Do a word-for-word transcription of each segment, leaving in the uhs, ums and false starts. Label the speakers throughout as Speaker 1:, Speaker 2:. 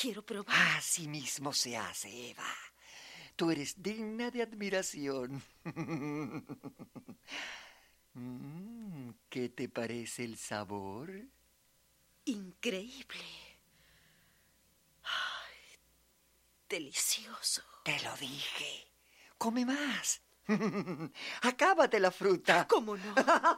Speaker 1: quiero probar.
Speaker 2: Así mismo se hace, Eva. Tú eres digna de admiración. Mm, ¿qué te parece el sabor?
Speaker 1: Increíble. Ay, delicioso.
Speaker 2: Te lo dije. Come más. Acábate la fruta.
Speaker 1: ¿Cómo no?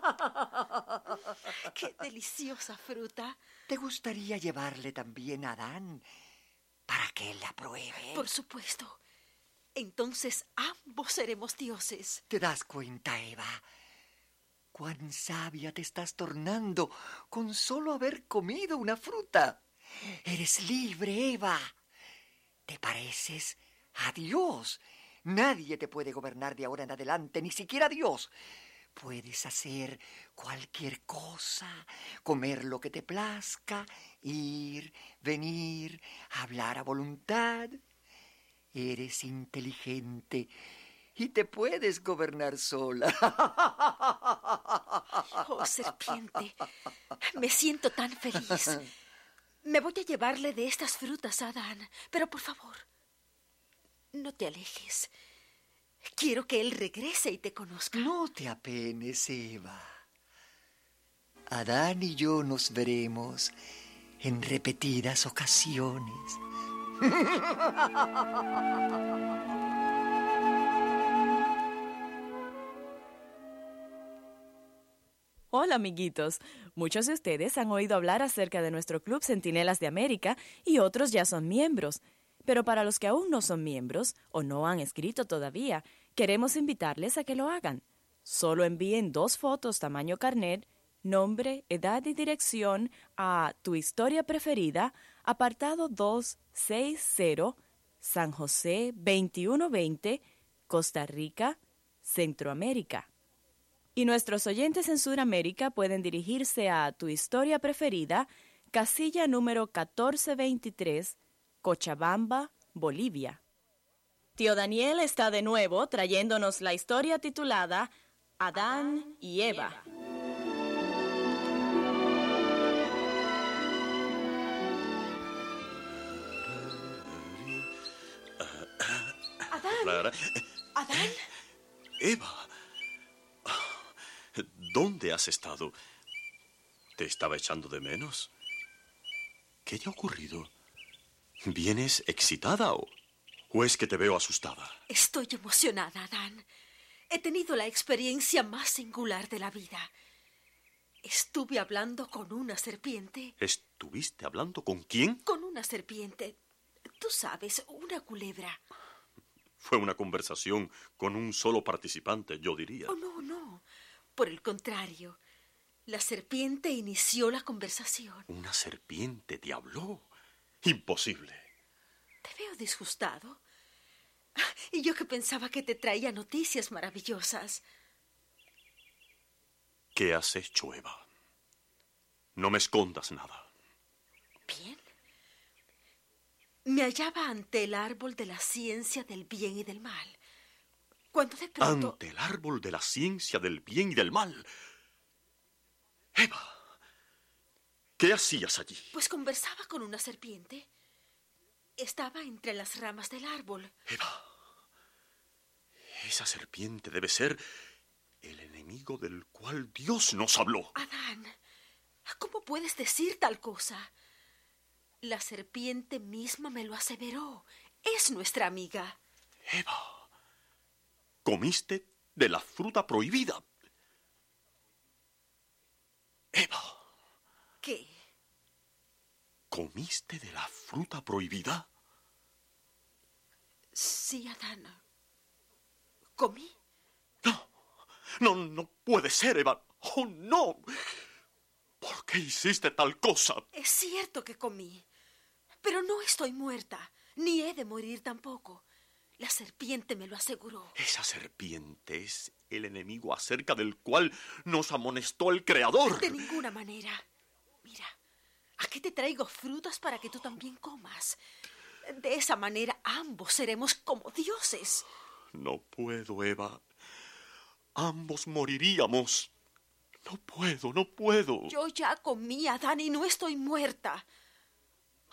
Speaker 1: ¡Qué deliciosa fruta!
Speaker 2: ¿Te gustaría llevarle también a Adán para que él la pruebe?
Speaker 1: Por supuesto. Entonces ambos seremos dioses.
Speaker 2: ¿Te das cuenta, Eva? Cuán sabia te estás tornando con solo haber comido una fruta. Eres libre, Eva. Te pareces a Dios. Nadie te puede gobernar de ahora en adelante, ni siquiera Dios. Puedes hacer cualquier cosa, comer lo que te plazca, ir, venir, hablar a voluntad. Eres inteligente y te puedes gobernar sola.
Speaker 1: Oh, serpiente, me siento tan feliz. Me voy a llevarle de estas frutas a Adán, pero por favor, no te alejes. Quiero que él regrese y te conozca.
Speaker 2: No te apenes, Eva. Adán y yo nos veremos en repetidas ocasiones.
Speaker 3: Hola, amiguitos. Muchos de ustedes han oído hablar acerca de nuestro Club Centinelas de América y otros ya son miembros. Pero para los que aún no son miembros o no han escrito todavía, queremos invitarles a que lo hagan. Solo envíen dos fotos tamaño carnet, nombre, edad y dirección a Tu Historia Preferida, apartado doscientos sesenta, San José veintiuno veinte, Costa Rica, Centroamérica. Y nuestros oyentes en Sudamérica pueden dirigirse a Tu Historia Preferida, casilla número catorce veintitrés, Cochabamba, Bolivia. Tío Daniel está de nuevo trayéndonos la historia titulada Adán y Eva.
Speaker 1: Adán. Adán.
Speaker 4: Eva. ¿Dónde has estado? ¿Te estaba echando de menos? ¿Qué te ha ocurrido? ¿Vienes excitada o, o es que te veo asustada?
Speaker 1: Estoy emocionada, Adán. He tenido la experiencia más singular de la vida. Estuve hablando con una serpiente.
Speaker 4: ¿Estuviste hablando con quién?
Speaker 1: Con una serpiente. Tú sabes, una culebra.
Speaker 4: Fue una conversación con un solo participante, yo diría.
Speaker 1: Oh, no, no. Por el contrario, la serpiente inició la conversación.
Speaker 4: ¿Una serpiente te habló? Imposible.
Speaker 1: Te veo disgustado. Y yo que pensaba que te traía noticias maravillosas.
Speaker 4: ¿Qué has hecho, Eva? No me escondas nada.
Speaker 1: Bien. Me hallaba ante el árbol de la ciencia del bien y del mal, cuando de pronto...
Speaker 4: Ante el árbol de la ciencia del bien y del mal. Eva, ¿qué hacías allí?
Speaker 1: Pues conversaba con una serpiente. Estaba entre las ramas del árbol.
Speaker 4: Eva, esa serpiente debe ser el enemigo del cual Dios nos habló.
Speaker 1: Adán, ¿cómo puedes decir tal cosa? La serpiente misma me lo aseveró. Es nuestra amiga.
Speaker 4: Eva, comiste de la fruta prohibida. Eva.
Speaker 1: ¿Qué?
Speaker 4: ¿Comiste de la fruta prohibida?
Speaker 1: Sí, Adán. ¿Comí?
Speaker 4: No, no, no puede ser, Eva. ¡Oh, no! ¿Por qué hiciste tal cosa?
Speaker 1: Es cierto que comí, pero no estoy muerta, ni he de morir tampoco. La serpiente me lo aseguró.
Speaker 4: Esa serpiente es el enemigo acerca del cual nos amonestó el Creador.
Speaker 1: De ninguna manera. Mira, aquí te traigo frutas para que tú también comas. De esa manera ambos seremos como dioses.
Speaker 4: No puedo, Eva. Ambos moriríamos. No puedo, no puedo.
Speaker 1: Yo ya comí, Adán, y no estoy muerta.